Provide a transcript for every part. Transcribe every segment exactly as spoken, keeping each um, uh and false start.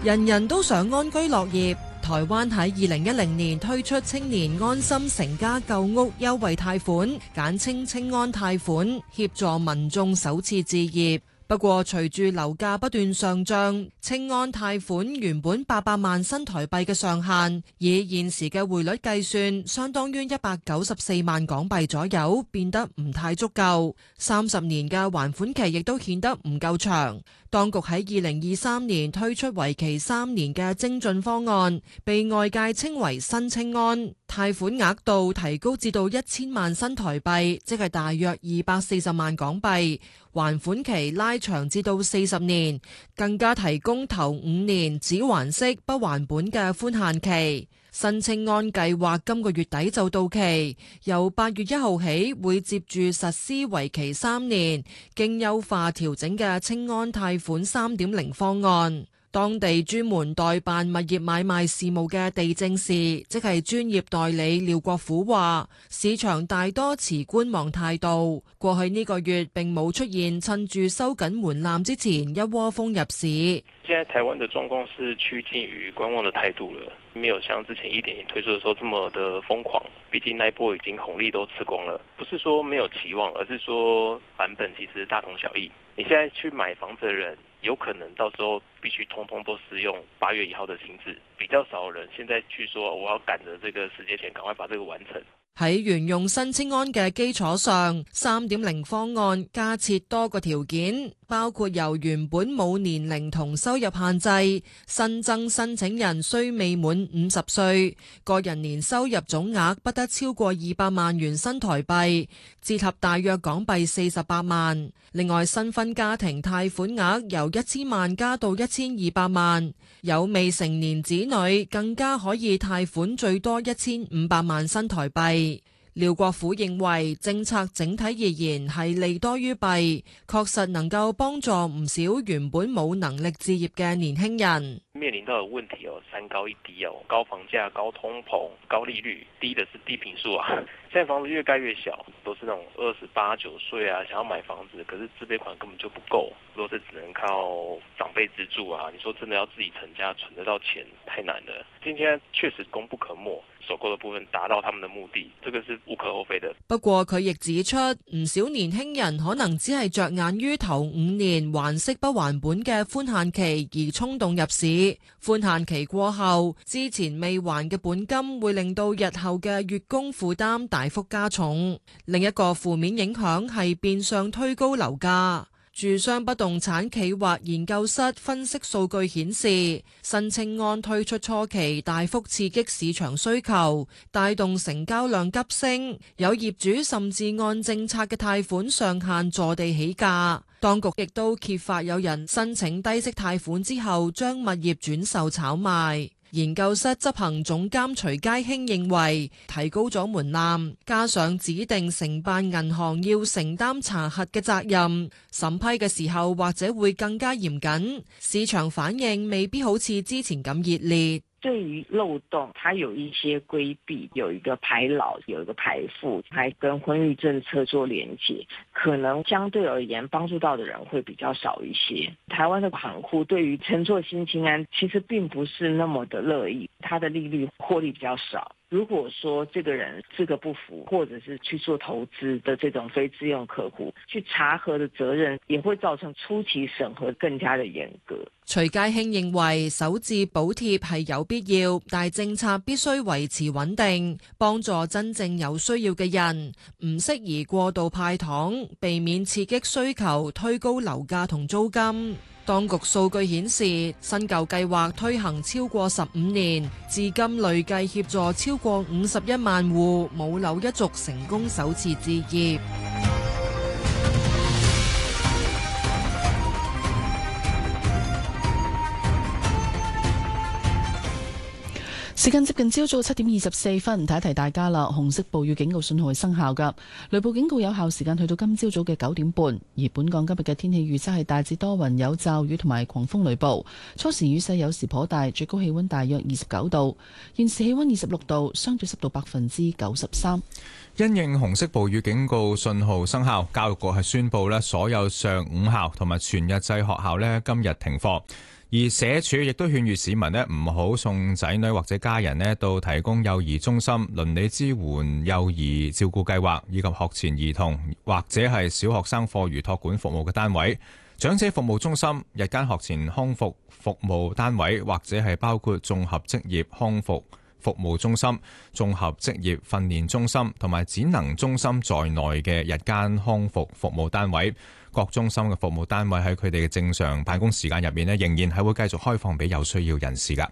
人人都想安居樂業。台灣喺二零一零年推出青年安心成家購屋優惠貸款，簡稱青安貸款，協助民眾首次置業。不過，隨住樓價不斷上漲，青安貸款原本八百萬新台幣嘅上限，以現時嘅匯率計算，相當於一百九十四萬港幣左右，變得唔太足夠。三十年嘅還款期亦都顯得唔夠長。當局喺二零二三年推出為期三年嘅精進方案，被外界稱為新青安，貸款額度提高至到一千萬新台幣，即係大約二百四十萬港幣，還款期拉長至到四十年，更加提供頭五年只還息不還本嘅寬限期。新青安計劃今個月底就到期，由八月一號起會接住實施為期三年，經優化調整嘅青安貸款三點零方案。當地專門代辦物業買賣事務嘅地政士，即係專業代理廖國虎話，市場大多持觀望態度。過去呢個月並冇出現趁住收緊門檻之前一窩蜂入市。 現在台灣的狀況是趨近於觀望的態度了，沒有像之前一點零推出的時候這麼的瘋狂。畢竟那一波已經紅利都吃光了，不是說沒有期望，而是說版本其實大同小異。你現在去買房子的人，有可能到時候必須通通都適用八月一號的新制，比較少人現在去說我要趕着這個時間前趕快把這個完成。 喺沿用新青安嘅基礎上，三點零方案加設多個條件，包括由原本冇年齡同收入限制，新增申請人需未滿五十歲，個人年收入總額不得超過二百萬元新台幣，折合大約港幣四十八萬。另外，新婚家庭貸款額由一千萬加到一千二百萬，有未成年子女更加可以貸款最多一千五百萬新台幣。廖國虎認為政策整體而言係利多於弊，確實能夠幫助唔少原本冇能力置業嘅年輕人。 面臨到的問題哦，三高一低哦，高房價、高通膨、高利率，低的是低坪數啊。現在房子越蓋越小，都是那種二十八九歲啊，想要買房子，可是自備款根本就不夠，如果是只能靠長輩資助啊，你說真的要自己成家存得到錢，太難了。今天確實功不可沒。首購的部分達到他們的目的，這個是無可厚非的。 不過佢亦指出，唔少年輕人可能只係着眼於頭五年還息不還本嘅寬限期而衝動入市，寬限期過後，之前未還嘅本金會令到日後嘅月供負擔大幅加重。另一個負面影響係變相推高樓價。住商不動產企劃研究室分析數據顯示，新青安推出初期大幅刺激市場需求，帶動成交量急升，有業主甚至按政策嘅貸款上限坐地起價。當局亦都揭發有人申請低息貸款之後將物業轉售炒賣。研究室執行總監徐佳興認為，提高咗門檻，加上指定承辦銀行要承擔查核嘅責任，審批嘅時候或者會更加嚴謹，市場反應未必好似之前咁熱烈。 對於漏洞，它有一些規避，有一個排老，有一個排富，還跟婚育政策做連結，可能相對而言幫助到的人會比較少一些。台灣的行戶對於承做新青安，其實並不是那麼的樂意，它的利率獲利比較少。如果說這個人資格不符，或者是去做投資的這種非自用客戶，去查核的責任也會造成初期審核更加的嚴格。 徐佳興認為首置補貼係有必要，但政策必須維持穩定，幫助真正有需要嘅人，唔適宜過度派糖，避免刺激需求，推高樓價同租金。當局數據顯示，新舊計劃推行超過十五年，至今累計協助超過五十一萬戶冇樓一族成功首次置業。 時間接近朝早七點二十四分，提一提大家啦。紅色暴雨警告信號係生效噶，雷暴警告有效時間去到今朝早嘅九點半。而本港今日嘅天氣預測係大致多雲，有驟雨同埋狂風雷暴，初時雨勢有時頗大，最高氣溫大約二十九度。現時氣溫二十六度，相對濕度百分之九十三。 因應紅色暴雨警告信號生效，教育局係宣布咧所有上午校同埋全日制學校咧今日停課。 而社署亦都勸喻市民呢唔好送仔女或者家人呢到提供幼兒中心、鄰里支援幼兒照顧計劃以及學前兒童或者係小學生課餘託管服務嘅單位、長者服務中心、日間學前康復服務單位或者係包括綜合職業康復服務中心、綜合職業訓練中心同埋展能中心在內嘅日間康復服務單位。各中心嘅服務單位喺佢哋嘅正常辦公時間入面呢，仍然係會繼續開放俾有需要人士㗎。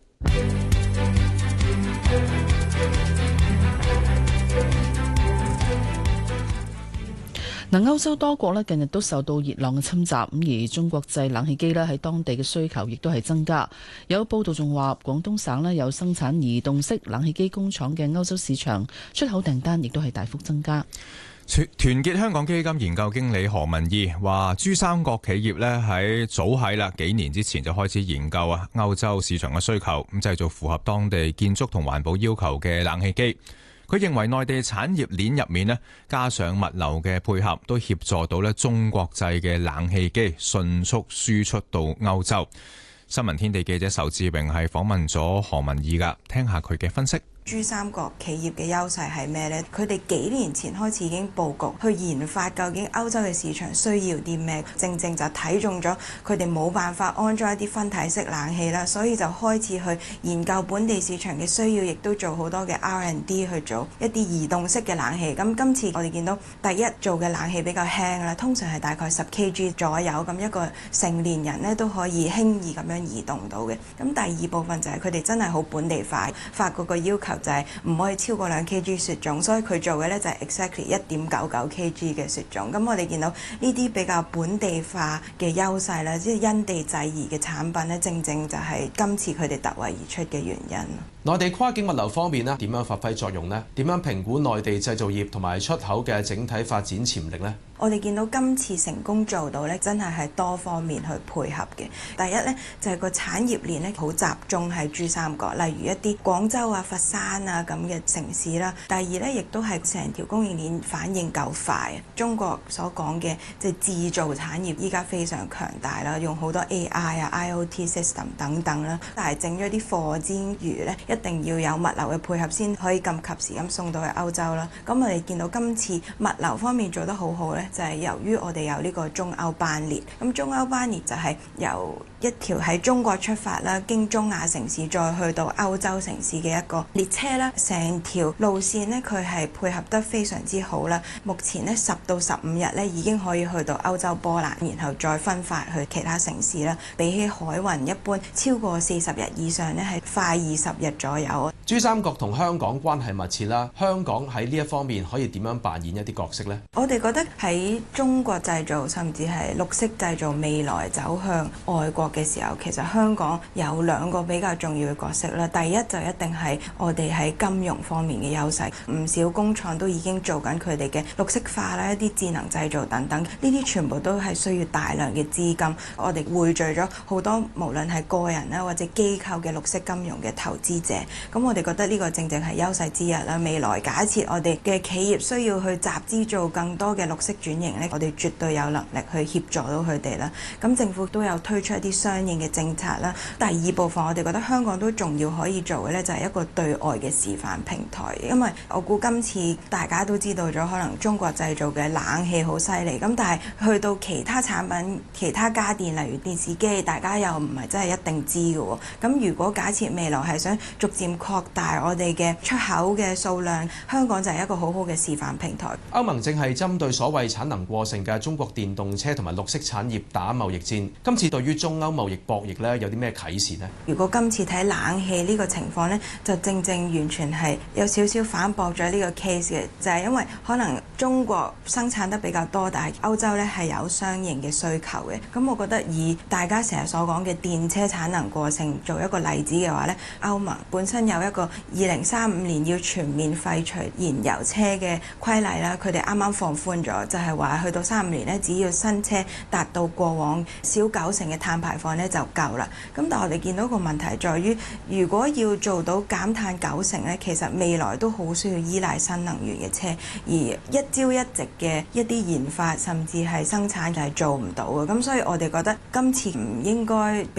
嗱，歐洲多國咧近日都受到熱浪嘅侵襲，咁而中國製冷氣機咧喺當地嘅需求亦都係增加。有報道仲話，廣東省咧有生產移動式冷氣機工廠嘅歐洲市場出口訂單亦都係大幅增加。 團結香港基金研究經理何文義話，珠三角企業咧喺早喺啦幾年之前就開始研究啊歐洲市場嘅需求，咁製造符合當地建築同環保要求嘅冷氣機。佢認為內地產業鏈入面咧，加上物流嘅配合，都協助到咧中國製嘅冷氣機迅速輸出到歐洲。新聞天地記者仇志榮係訪問咗何文義噶，聽下佢嘅分析。 珠三角企業嘅優勢係咩呢？佢哋幾年前開始已經佈局去研發究竟歐洲嘅市場需要啲咩，正正就睇中咗佢哋冇辦法安裝一啲分體式冷氣啦，所以就開始去研究本地市場嘅需要，亦都做好多嘅 R and D 去做一啲移動式嘅冷氣。咁今次我哋見到第一做嘅冷氣比較輕啦，通常係大概十 kilogram 左右，咁一個成年人呢都可以輕易咁樣移動到嘅。咁第二部分就係佢哋真係好本地化，法國個要求就係唔可以超過兩 kilogram 雪種，所以佢做嘅呢就係 exactly 一點九九 kilogram 嘅雪種。咁我哋見到呢啲比較本地化嘅優勢啦，即係因地制宜嘅產品呢，正正就係今次佢哋突圍而出嘅原因。 內地跨境物流方面呢，點樣發揮作用呢？點樣評估內地製造業同埋出口嘅整體發展潛力呢？ 我哋見到今次成功做到呢，真係係多方面去配合嘅。第一呢，就係個產業鏈呢好集中喺珠三角，例如一啲廣州啊、佛山啊咁嘅城市啦。第二呢，亦都係成條供應鏈反應夠快。中國所講嘅即係製造產業，依家非常強大啦，用好多 A I 啊、I O T system 等等啦。但係整咗啲貨之餘呢，一定要有物流嘅配合先可以咁及時咁送到去歐洲啦。咁我哋見到今次物流方面做得好好呢，就係由於我哋有呢個中歐班列，咁中歐班列就係由一條喺中國出發啦，經中亞城市再去到歐洲城市嘅一個列車啦。成條路線呢，佢係配合得非常之好啦。目前呢，十到十五日呢已經可以去到歐洲波蘭，然後再分發去其他城市啦。比起海運一般超過四十日以上呢，係快二十日左右。 珠三角同香港關係密切啦，香港喺呢一方面可以點樣扮演一啲角色呢？ 我哋覺得喺中國製造甚至係綠色製造未來走向外國嘅時候，其實香港有兩個比較重要嘅角色啦。第一就一定係我哋喺金融方面嘅優勢，唔少工廠都已經做緊佢哋嘅綠色化啦，一啲智能製造等等，呢啲全部都係需要大量嘅資金。我哋匯聚咗好多無論係個人啦或者機構嘅綠色金融嘅投資者，咁我哋覺得呢個正正係優勢之一啦。未來假設我哋嘅企業需要去集資做更多嘅綠色轉型呢，我哋絕對有能力去協助到佢哋啦。咁政府都有推出一啲相應嘅政策啦。第二部分我哋覺得香港都仲要可以做嘅呢，就係一個對外嘅示範平台。因為我估今次大家都知道咗，可能中國製造嘅冷氣好犀利，咁但係去到其他產品、其他家電，例如電視機，大家又唔係真係一定知嘅喎。咁如果假設未來係想逐漸擴大我哋嘅出口嘅數量，香港就係一個好好嘅示範平台。 歐盟正係針對所謂產能過剩嘅中國電動車同埋綠色產業打貿易戰。今次對於中歐貿易博弈咧，有啲咩啟示呢？ 如果今次睇冷氣呢個情況呢，就正正完全係有少少反駁咗呢個 case 嘅，就係因為可能中國生產得比較多，但係歐洲呢係有相應嘅需求嘅。咁我覺得以大家成日所講嘅電車產能過剩做一個例子嘅話呢，歐盟本身有一個二零三五年要全面廢除燃油車嘅規例啦，佢哋啱啱放寬咗，就係話去到三五年呢，只要新車達到過往少九成嘅碳排放呢就夠啦。咁但係我哋見到個問題在於，如果要做到減碳九成呢，其實未來都好需要依賴新能源嘅車，而一朝一夕嘅一啲研發甚至係生產就係做唔到嘅。咁所以我哋覺得今次唔應該